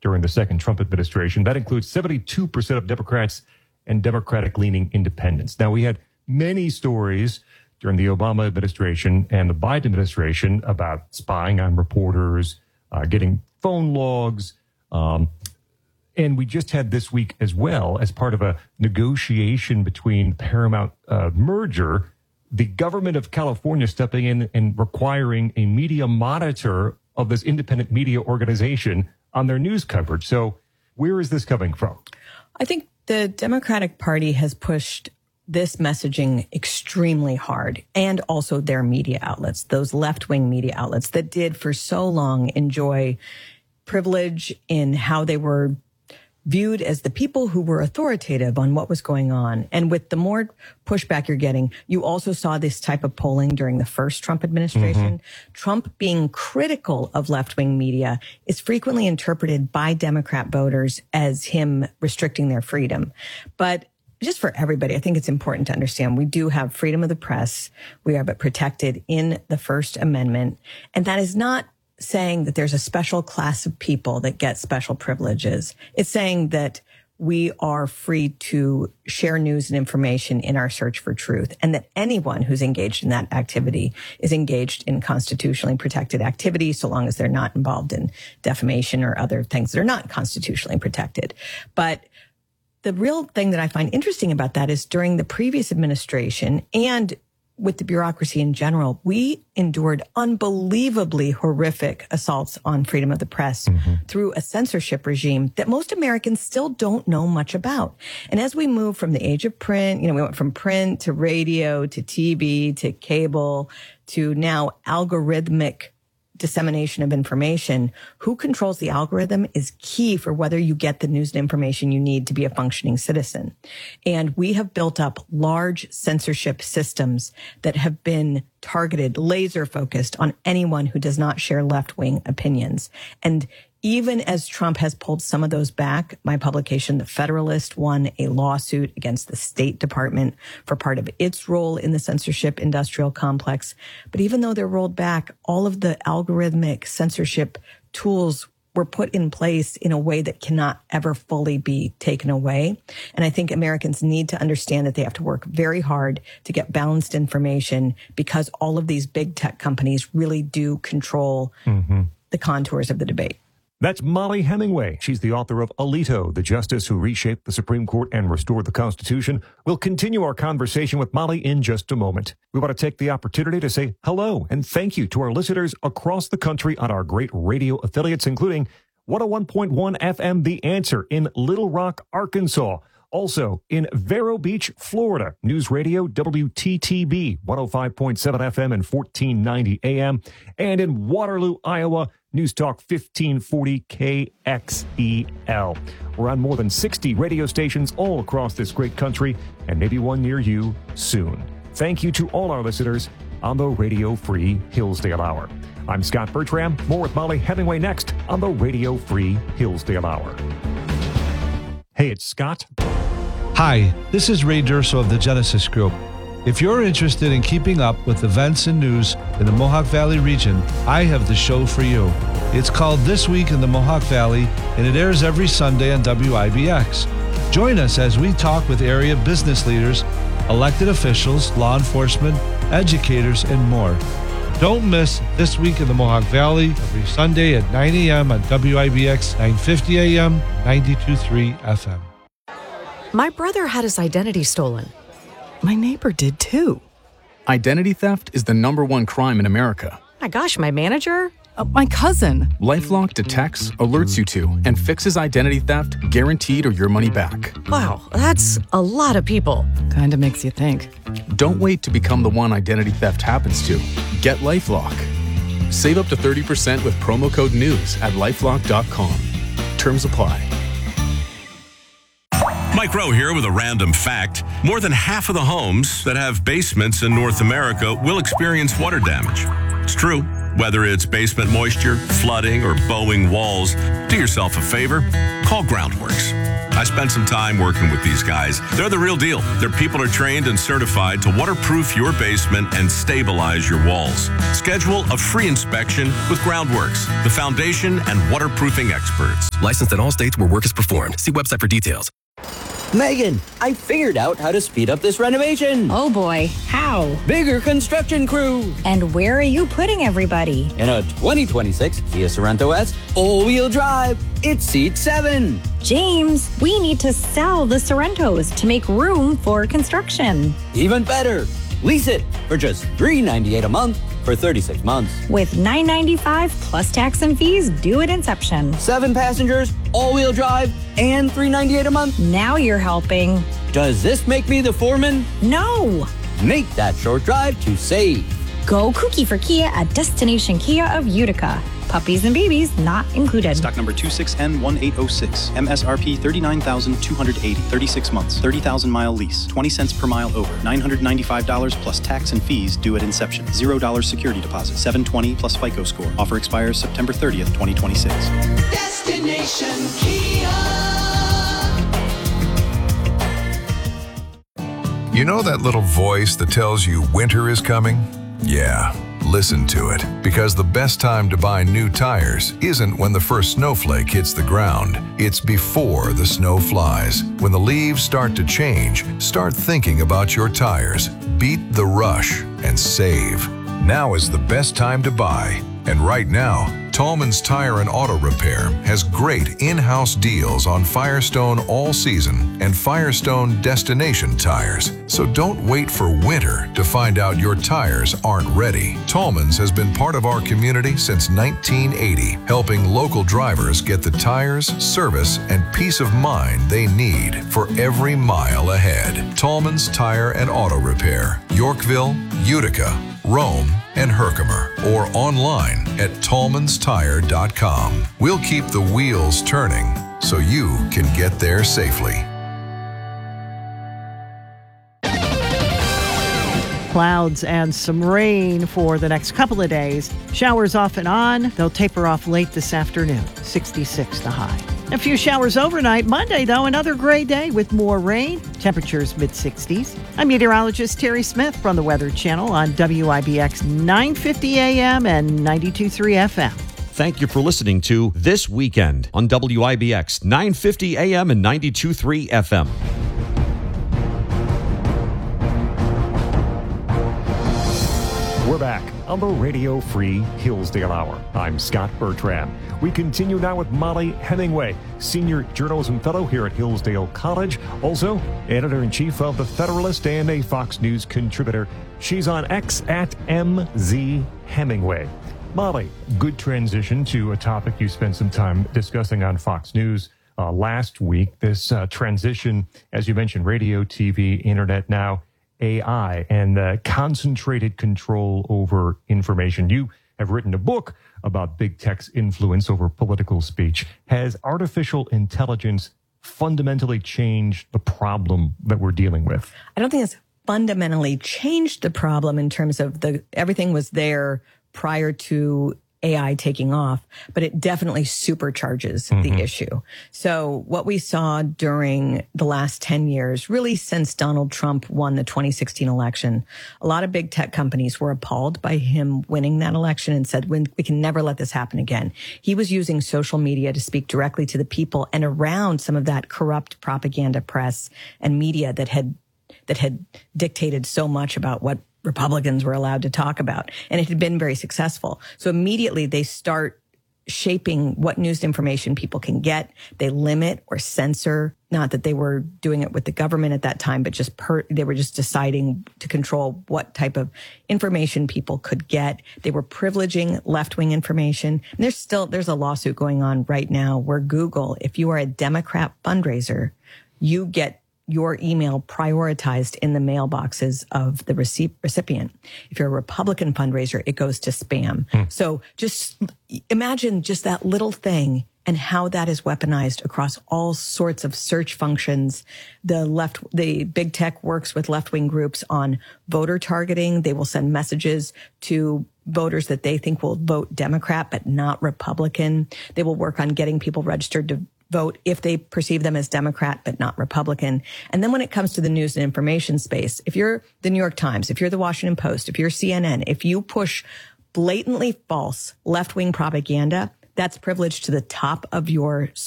during the second Trump administration. That includes 72% of Democrats and Democratic-leaning independents. Now, we had many stories during the Obama administration and the Biden administration about spying on reporters, getting phone logs. And we just had this week as well, as part of a negotiation between Paramount merger, the government of California stepping in and requiring a media monitor of this independent media organization on their news coverage. So where is this coming from? I think the Democratic Party has pushed this messaging extremely hard, and also their media outlets, those left-wing media outlets that did for so long enjoy privilege in how they were viewed as the people who were authoritative on what was going on. And with the more pushback you're getting, you also saw this type of polling during the first Trump administration. Mm-hmm. Trump being critical of left-wing media is frequently interpreted by Democrat voters as him restricting their freedom. But just for everybody, I think it's important to understand we do have freedom of the press. We have it protected in the First Amendment. And that is not saying that there's a special class of people that get special privileges. It's saying that we are free to share news and information in our search for truth, and that anyone who's engaged in that activity is engaged in constitutionally protected activity, so long as they're not involved in defamation or other things that are not constitutionally protected. But the real thing that I find interesting about that is during the previous administration and with the bureaucracy in general, we endured unbelievably horrific assaults on freedom of the press through a censorship regime that most Americans still don't know much about. And as we move from the age of print, we went from print to radio to TV to cable to now algorithmic dissemination of information. Who controls the algorithm is key for whether you get the news and information you need to be a functioning citizen. And we have built up large censorship systems that have been targeted, laser focused on anyone who does not share left-wing opinions. And even as Trump has pulled some of those back, my publication, The Federalist, won a lawsuit against the State Department for part of its role in the censorship industrial complex. But even though they're rolled back, all of the algorithmic censorship tools were put in place in a way that cannot ever fully be taken away. And I think Americans need to understand that they have to work very hard to get balanced information, because all of these big tech companies really do control the contours of the debate. That's Mollie Hemingway. She's the author of Alito, the Justice Who Reshaped the Supreme Court and Restored the Constitution. We'll continue our conversation with Mollie in just a moment. We want to take the opportunity to say hello and thank you to our listeners across the country on our great radio affiliates, including 101.1 FM The Answer in Little Rock, Arkansas. Also in Vero Beach, Florida, News Radio WTTB, 105.7 FM and 1490 AM. And in Waterloo, Iowa, News Talk 1540 KXEL. We're on more than 60 radio stations all across this great country, and maybe one near you soon. Thank you to all our listeners on the Radio Free Hillsdale Hour. I'm Scott Bertram. More with Mollie Hemingway next on the Radio Free Hillsdale Hour. Hey, it's Scott. Hi, this is Ray Durso of the Genesis Group. If you're interested in keeping up with events and news in the Mohawk Valley region, I have the show for you. It's called This Week in the Mohawk Valley, and it airs every Sunday on WIBX. Join us as we talk with area business leaders, elected officials, law enforcement, educators, and more. Don't miss This Week in the Mohawk Valley every Sunday at 9 a.m. on WIBX 950 a.m., 92.3 FM. My brother had his identity stolen. My neighbor did too. Identity theft is the #1 crime in America. My gosh, my manager? My cousin. LifeLock detects, alerts you to, and fixes identity theft, guaranteed or your money back. Wow, that's a lot of people. Kinda makes you think. Don't wait to become the one identity theft happens to. Get LifeLock. Save up to 30% with promo code NEWS at LifeLock.com. Terms apply. Mike Rowe here with a random fact. More than half of the homes that have basements in North America will experience water damage. It's true. Whether it's basement moisture, flooding, or bowing walls, do yourself a favor, call Groundworks. I spent some time working with these guys. They're the real deal. Their people are trained and certified to waterproof your basement and stabilize your walls. Schedule a free inspection with Groundworks, the foundation and waterproofing experts. Licensed in all states where work is performed. See website for details. Megan, I figured out how to speed up this renovation. Oh boy, how? Bigger construction crew. And where are you putting everybody? In a 2026 Kia Sorento S all-wheel drive. It seats 7. James, we need to sell the Sorrentos to make room for construction. Even better. Lease it for just $398 a month for 36 months. With $995 plus tax and fees due at inception. 7 passengers, all-wheel drive, and $398 a month. Now you're helping. Does this make me the foreman? No. Make that short drive to save. Go kooky for Kia at Destination Kia of Utica. Puppies and babies not included. Stock number 26N1806. MSRP $39,280. 36 months. 30,000-mile lease. 20 cents per mile over. $995 plus tax and fees due at inception. $0 security deposit. 720 plus FICO score. Offer expires September 30th, 2026. Destination Kia. You know that little voice that tells you winter is coming? Yeah, listen to it, because the best time to buy new tires isn't when the first snowflake hits the ground. It's before the snow flies. When the leaves start to change, start thinking about your tires. Beat the rush and save. Now is the best time to buy. And right now, Tallman's Tire and Auto Repair has great in-house deals on Firestone All Season and Firestone Destination tires. So don't wait for winter to find out your tires aren't ready. Tallman's has been part of our community since 1980, helping local drivers get the tires, service, and peace of mind they need for every mile ahead. Tallman's Tire and Auto Repair, Yorkville, Utica, Rome, and Herkimer, or online at tallmanstire.com. We'll keep the wheels turning so you can get there safely. Clouds and some rain for the next couple of days. Showers off and on. They'll taper off late this afternoon. 66 the high. A few showers overnight. Monday, though, another gray day with more rain. Temperatures mid-60s. I'm meteorologist Terry Smith from the Weather Channel on WIBX 950 AM and 92.3 FM. Thank you for listening to This Weekend on WIBX 950 AM and 92.3 FM. We're back on the Radio Free Hillsdale Hour. I'm Scott Bertram. We continue now with Molly Hemingway, Senior Journalism Fellow here at Hillsdale College, also Editor-in-Chief of The Federalist and a Fox News contributor. She's on X at MZ Hemingway. Molly, good transition to a topic you spent some time discussing on Fox News last week. This transition, as you mentioned, radio, TV, internet now, AI, and concentrated control over information. You have written a book about big tech's influence over political speech. Has artificial intelligence fundamentally changed the problem that we're dealing with? I don't think it's fundamentally changed the problem in terms of everything was there prior to AI taking off, but it definitely supercharges the issue. So what we saw during the last 10 years, really since Donald Trump won the 2016 election, a lot of big tech companies were appalled by him winning that election and said, we can never let this happen again. He was using social media to speak directly to the people and around some of that corrupt propaganda press and media that had dictated so much about what Republicans were allowed to talk about. And it had been very successful. So immediately they start shaping what news information people can get. They limit or censor, not that they were doing it with the government at that time, but just they were just deciding to control what type of information people could get. They were privileging left-wing information. And there's a lawsuit going on right now where Google, if you are a Democrat fundraiser, you get your email prioritized in the mailboxes of the recipient. If you're a Republican fundraiser, it goes to spam. So just imagine just that little thing and how that is weaponized across all sorts of search functions. The big tech works with left-wing groups on voter targeting. They will send messages to voters that they think will vote Democrat but not Republican. They will work on getting people registered to vote if they perceive them as Democrat but not Republican. And then when it comes to the news and information space, if you're the New York Times, if you're the Washington Post, if you're CNN, if you push blatantly false left-wing propaganda, that's privilege to the top of your